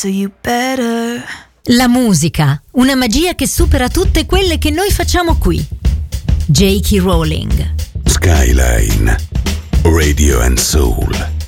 So you better. La musica, una magia che supera tutte quelle che noi facciamo qui. J.K. Rowling. Skyline Radio and Soul.